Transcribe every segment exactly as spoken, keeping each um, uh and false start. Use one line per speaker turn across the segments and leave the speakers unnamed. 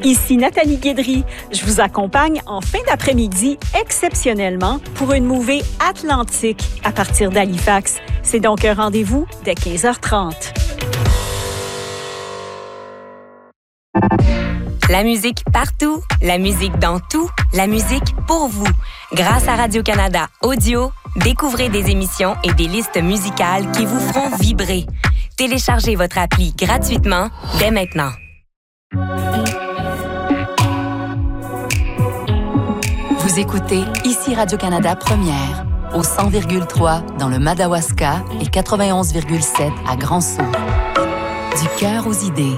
Ici Nathalie Guédry. Je vous accompagne en fin d'après-midi exceptionnellement pour une mouvée atlantique à partir d'Halifax. C'est donc un rendez-vous dès quinze heures trente.
La musique partout, la musique dans tout, la musique pour vous. Grâce à Radio-Canada Audio, découvrez des émissions et des listes musicales qui vous feront vibrer. Téléchargez votre appli gratuitement dès maintenant.
Vous écoutez ici Radio-Canada Première, au cent virgule trois dans le Madawaska et quatre-vingt-onze virgule sept à Grand-Sault. Du cœur aux idées.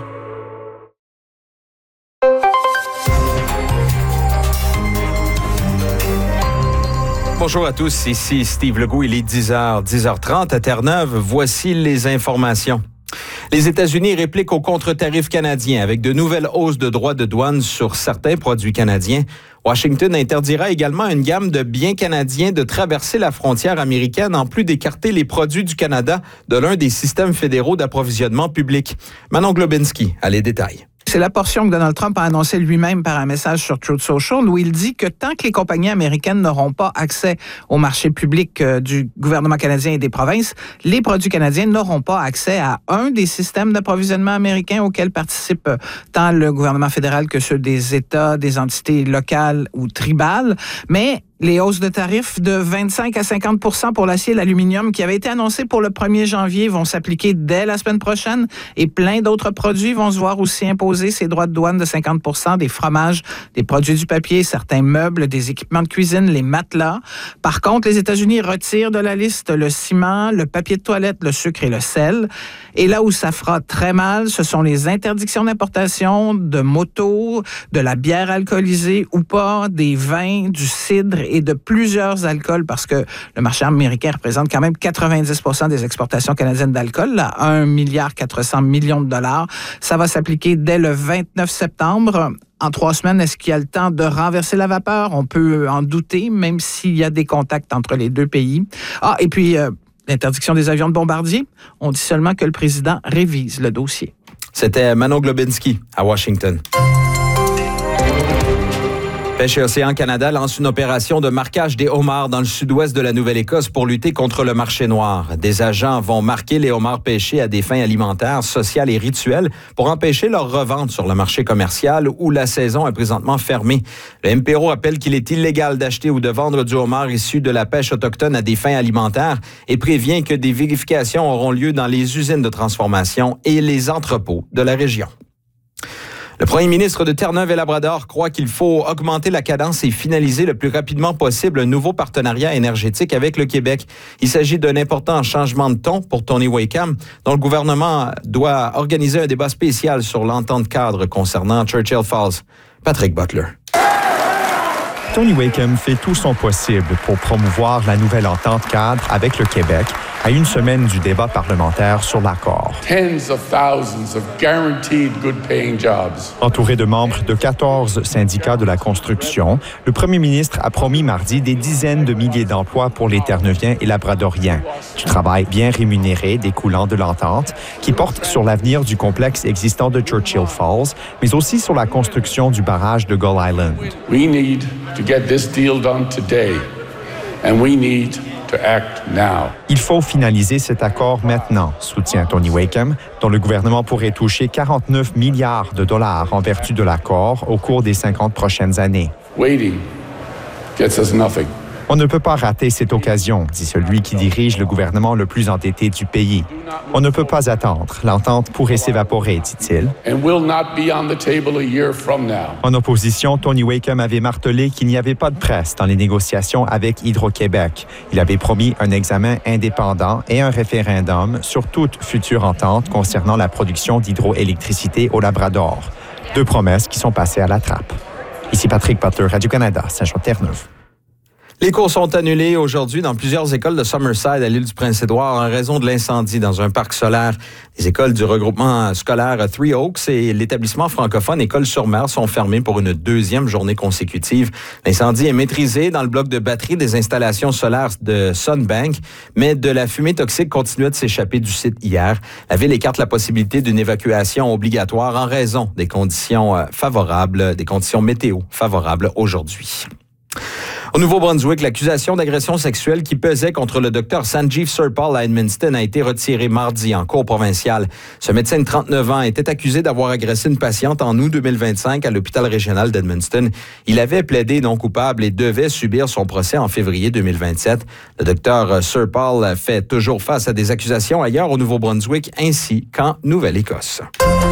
Bonjour à tous, ici Steve Legault, il est dix heures, dix heures trente à Terre-Neuve. Voici les informations. Les États-Unis répliquent aux contre-tarifs canadiens avec de nouvelles hausses de droits de douane sur certains produits canadiens. Washington interdira également à une gamme de biens canadiens de traverser la frontière américaine en plus d'écarter les produits du Canada de l'un des systèmes fédéraux d'approvisionnement public. Manon Globinski a les détails.
C'est la portion que Donald Trump a annoncée lui-même par un message sur Truth Social où il dit que tant que les compagnies américaines n'auront pas accès au marché public euh, du gouvernement canadien et des provinces, les produits canadiens n'auront pas accès à un des systèmes d'approvisionnement américains auxquels participent euh, tant le gouvernement fédéral que ceux des États, des entités locales ou tribales. Mais les hausses de tarifs de vingt-cinq à cinquante pour cent pour l'acier et l'aluminium qui avaient été annoncées pour le premier janvier vont s'appliquer dès la semaine prochaine et plein d'autres produits vont se voir aussi imposer ces droits de douane de cinquante pour cent, des fromages, des produits du papier, certains meubles, des équipements de cuisine, les matelas. Par contre, les États-Unis retirent de la liste le ciment, le papier de toilette, le sucre et le sel. Et là où ça fera très mal, ce sont les interdictions d'importation de motos, de la bière alcoolisée ou pas, des vins, du cidre et de plusieurs alcools parce que le marché américain représente quand même quatre-vingt-dix pour cent des exportations canadiennes d'alcool, là, un milliard quatre cents millions de dollars. Ça va s'appliquer dès le vingt-neuf septembre. En trois semaines, est-ce qu'il y a le temps de renverser la vapeur? On peut en douter, même s'il y a des contacts entre les deux pays. Ah, et puis, euh, l'interdiction des avions de bombardier. On dit seulement que le président révise le dossier.
C'était Manon Globinski à Washington. Pêche et Océan Canada lance une opération de marquage des homards dans le sud-ouest de la Nouvelle-Écosse pour lutter contre le marché noir. Des agents vont marquer les homards pêchés à des fins alimentaires, sociales et rituelles pour empêcher leur revente sur le marché commercial où la saison est présentement fermée. Le M P R O rappelle qu'il est illégal d'acheter ou de vendre du homard issu de la pêche autochtone à des fins alimentaires et prévient que des vérifications auront lieu dans les usines de transformation et les entrepôts de la région. Le premier ministre de Terre-Neuve et Labrador croit qu'il faut augmenter la cadence et finaliser le plus rapidement possible un nouveau partenariat énergétique avec le Québec. Il s'agit d'un important changement de ton pour Tony Wakeham, dont le gouvernement doit organiser un débat spécial sur l'entente cadre concernant Churchill Falls. Patrick Butler.
Tony Wakeham fait tout son possible pour promouvoir la nouvelle entente cadre avec le Québec à une semaine du débat parlementaire sur l'accord.
Tens of thousands of guaranteed good-paying jobs.
Entouré de membres de quatorze syndicats de la construction, le premier ministre a promis mardi des dizaines de milliers d'emplois pour les Terre-Neuviens et Labradoriens. Du travail bien rémunéré découlant de l'entente qui porte sur l'avenir du complexe existant de Churchill Falls, mais aussi sur la construction du barrage de Gull Island.
We need to get this deal done today, and we need to act now.
Il faut finaliser cet accord maintenant, soutient Tony Wakeham, dont le gouvernement pourrait toucher quarante-neuf milliards de dollars en vertu de l'accord au cours des cinquante prochaines années.
Waiting gets us nothing.
On ne peut pas rater cette occasion, dit celui qui dirige le gouvernement le plus endetté du pays. On ne peut pas attendre. L'entente pourrait s'évaporer, dit-il.
And will not be on the table a year from now.
En opposition, Tony Wakeham avait martelé qu'il n'y avait pas de presse dans les négociations avec Hydro-Québec. Il avait promis un examen indépendant et un référendum sur toute future entente concernant la production d'hydroélectricité au Labrador. Deux promesses qui sont passées à la trappe. Ici Patrick Butler, Radio-Canada, Saint-Jean-Terre-Neuve.
Les cours sont annulés aujourd'hui dans plusieurs écoles de Summerside à l'île du Prince-Édouard en raison de l'incendie dans un parc solaire. Les écoles du regroupement scolaire Three Oaks et l'établissement francophone École-sur-Mer sont fermés pour une deuxième journée consécutive. L'incendie est maîtrisé dans le bloc de batterie des installations solaires de Sunbank, mais de la fumée toxique continuait de s'échapper du site hier. La ville écarte la possibilité d'une évacuation obligatoire en raison des conditions favorables, des conditions météo favorables aujourd'hui. Au Nouveau-Brunswick, l'accusation d'agression sexuelle qui pesait contre le docteur Sanjeev Sirpal à Edmundston a été retirée mardi en cour provinciale. Ce médecin de trente-neuf ans était accusé d'avoir agressé une patiente en août deux mille vingt-cinq à l'hôpital régional d'Edmundston. Il avait plaidé non coupable et devait subir son procès en février deux mille vingt-sept. Le docteur Sirpal fait toujours face à des accusations ailleurs au Nouveau-Brunswick ainsi qu'en Nouvelle-Écosse.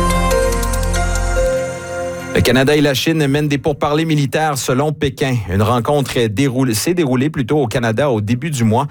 Le Canada et la Chine mènent des pourparlers militaires selon Pékin. Une rencontre est déroulée, s'est déroulée plutôt au Canada au début du mois